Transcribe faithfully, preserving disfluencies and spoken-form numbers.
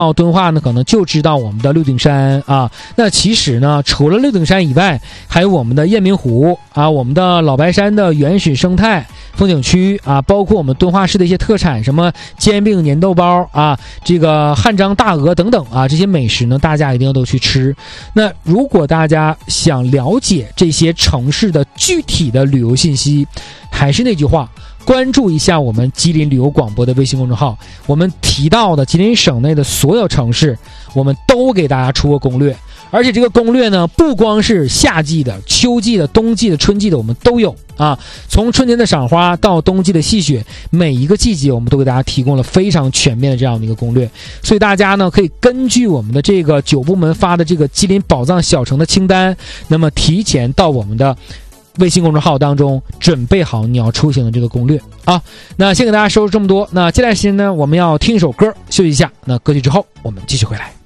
到敦化呢，可能就知道我们的六顶山啊。那其实呢，除了六顶山以外，还有我们的雁鸣湖啊，我们的老白山的原始生态风景区啊，包括我们敦化市的一些特产，什么煎饼、粘豆包啊，这个汉章大鹅等等啊，这些美食呢，大家一定要都去吃。那如果大家想了解这些城市的具体的旅游信息，还是那句话，关注一下我们吉林旅游广播的微信公众号，我们提到的吉林省内的所有城市，我们都给大家出过攻略。而且这个攻略呢，不光是夏季的、秋季的、冬季的、春季的，我们都有啊。从春天的赏花到冬季的细雪，每一个季节我们都给大家提供了非常全面的这样的一个攻略。所以大家呢，可以根据我们的这个九部门发的这个吉林宝藏小城的清单，那么提前到我们的微信公众号当中准备好你要出行的这个攻略啊。那先给大家说这么多，那接下来时间呢，我们要听一首歌休息一下。那歌曲之后我们继续回来。